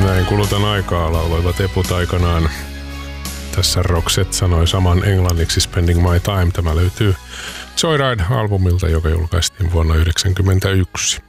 Näin kulutan aikaa, lauloivat eput aikanaan. Tässä Roxette sanoi saman englanniksi Spending My Time. Tämä löytyy Joyride-albumilta, joka julkaistiin vuonna 1991.